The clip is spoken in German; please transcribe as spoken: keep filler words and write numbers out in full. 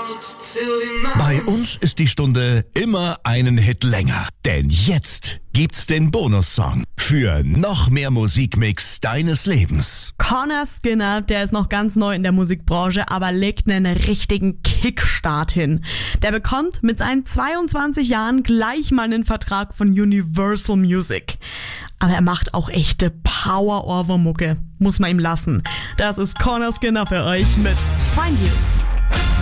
Bei uns ist die Stunde immer einen Hit länger. Denn jetzt gibt's den Bonussong für noch mehr Musikmix deines Lebens. Conor Skinner, der ist noch ganz neu in der Musikbranche, aber legt einen richtigen Kickstart hin. Der bekommt mit seinen zweiundzwanzig Jahren gleich mal einen Vertrag von Universal Music. Aber er macht auch echte Power-Ohrwurm-Mucke. Muss man ihm lassen. Das ist Conor Skinner für euch mit Find You.